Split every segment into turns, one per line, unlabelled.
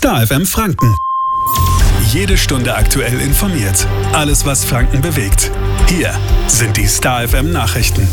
Star FM Franken. Jede Stunde aktuell informiert. Alles, was Franken bewegt. Hier sind die Star FM Nachrichten.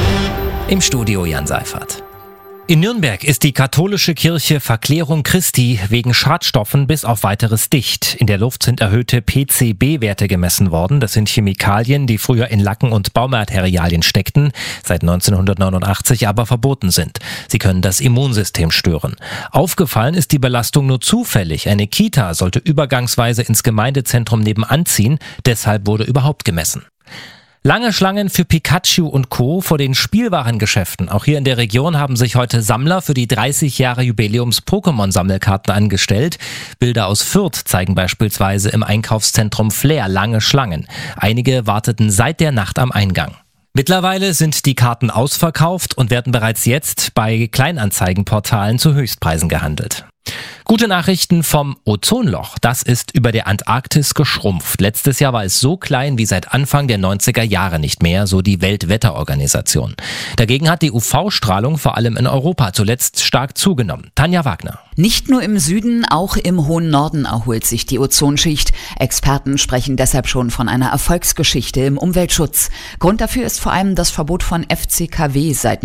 Im Studio Jan Seifert. In Nürnberg ist die katholische Kirche Verklärung Christi wegen Schadstoffen bis auf Weiteres dicht. In der Luft sind erhöhte PCB-Werte gemessen worden. Das sind Chemikalien, die früher in Lacken und Baumaterialien steckten, seit 1989 aber verboten sind. Sie können das Immunsystem stören. Aufgefallen ist die Belastung nur zufällig. Eine Kita sollte übergangsweise ins Gemeindezentrum nebenan ziehen. Deshalb wurde überhaupt gemessen. Lange Schlangen für Pikachu und Co. vor den Spielwarengeschäften. Auch hier in der Region haben sich heute Sammler für die 30 Jahre Jubiläums-Pokémon-Sammelkarten angestellt. Bilder aus Fürth zeigen beispielsweise im Einkaufszentrum Flair lange Schlangen. Einige warteten seit der Nacht am Eingang. Mittlerweile sind die Karten ausverkauft und werden bereits jetzt bei Kleinanzeigenportalen zu Höchstpreisen gehandelt. Gute Nachrichten vom Ozonloch. Das ist über der Antarktis geschrumpft. Letztes Jahr war es so klein wie seit Anfang der 90er Jahre nicht mehr, so die Weltwetterorganisation. Dagegen hat die UV-Strahlung vor allem in Europa zuletzt stark zugenommen. Tanja Wagner.
Nicht nur im Süden, auch im hohen Norden erholt sich die Ozonschicht. Experten sprechen deshalb schon von einer Erfolgsgeschichte im Umweltschutz. Grund dafür ist vor allem das Verbot von FCKW seit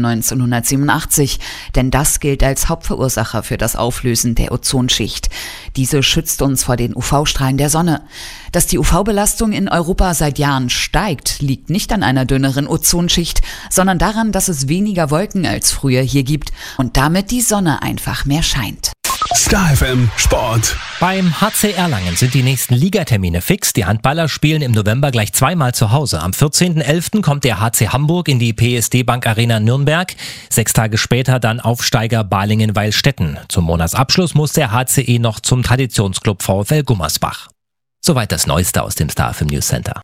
1987, denn das gilt als Hauptverursacher für das Auflösen der Ozonschicht. Diese schützt uns vor den UV-Strahlen der Sonne. Dass die UV-Belastung in Europa seit Jahren steigt, liegt nicht an einer dünneren Ozonschicht, sondern daran, dass es weniger Wolken als früher hier gibt und damit die Sonne einfach mehr scheint.
Star FM Sport.
Beim HC Erlangen sind die nächsten Ligatermine fix. Die Handballer spielen im November gleich zweimal zu Hause. Am 14.11. kommt der HC Hamburg in die PSD Bank Arena Nürnberg. 6 Tage später dann Aufsteiger Balingen-Weilstetten. Zum Monatsabschluss muss der HCE noch zum Traditionsclub VfL Gummersbach. Soweit das Neueste aus dem Star FM News Center.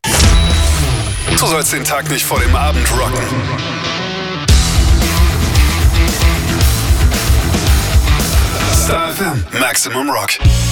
Du sollst den Tag nicht vor dem Abend rocken. Star FM Maximum Rock.